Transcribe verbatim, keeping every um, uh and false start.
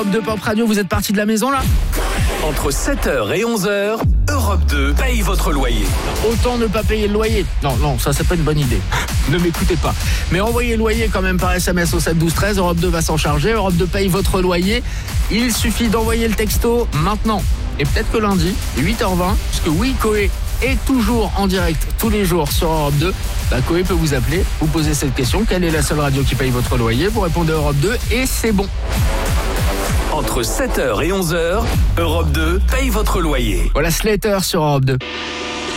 Europe deux Pop Radio, vous êtes partis de la maison là ? Entre sept heures et onze heures, Europe deux paye votre loyer. Autant ne pas payer le loyer. Non, non, ça c'est pas une bonne idée. Ne m'écoutez pas. Mais envoyez le loyer quand même par S M S au sept douze treize. Europe deux va s'en charger. Europe deux paye votre loyer. Il suffit d'envoyer le texto maintenant. Et peut-être que lundi, huit heures vingt, parce que oui, Coé est toujours en direct tous les jours sur Europe deux. Bah, Coé peut vous appeler, vous poser cette question. Quelle est la seule radio qui paye votre loyer ? Vous répondez Europe deux et c'est bon. Entre sept heures et onze heures, Europe deux paye votre loyer. Voilà Slater sur Europe deux.